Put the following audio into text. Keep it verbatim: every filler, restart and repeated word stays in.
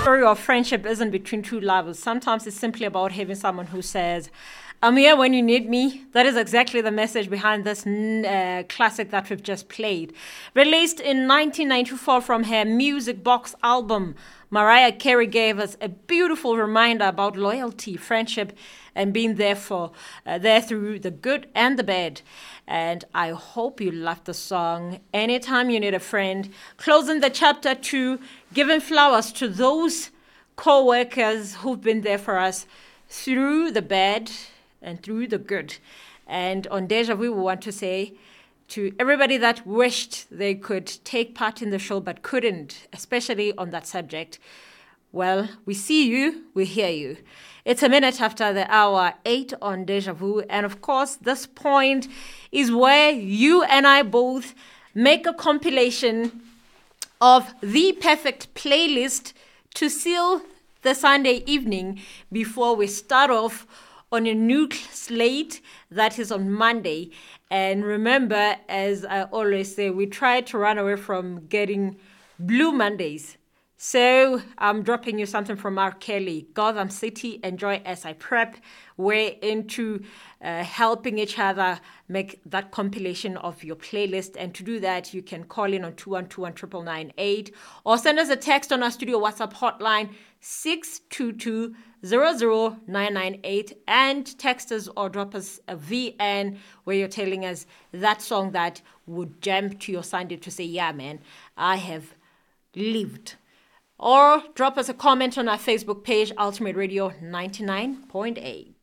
story of friendship isn't between two lovers. Sometimes it's simply about having someone who says, I'm here when you need me. That is exactly the message behind this uh, classic that we've just played. Released in nineteen ninety-four from her Music Box album, Mariah Carey gave us a beautiful reminder about loyalty, friendship, and being there for uh, there through the good and the bad. And I hope you loved the song. Anytime you need a friend, closing the chapter two, giving flowers to those co-workers who've been there for us through the bad and through the good. And on Deja Vu, we want to say to everybody that wished they could take part in the show but couldn't, especially on that subject, well, we see you, we hear you. It's a minute after the hour, eight on Deja Vu. And of course, this point is where you and I both make a compilation of the perfect playlist to seal the Sunday evening before we start off on a new slate that is on Monday. And remember, as I always say, we try to run away from getting Blue Mondays. So I'm dropping you something from R. Kelly, Gotham City. Enjoy as I prep. We're into uh, helping each other make that compilation of your playlist. And to do that, you can call in on two one two one nine nine nine eight or send us a text on our studio WhatsApp hotline six two two zero zero nine nine eight and text us or drop us a V N where you're telling us that song that would jam to your Sunday to say, yeah, man, I have lived. Or drop us a comment on our Facebook page, Ultimate Radio ninety-nine point eight.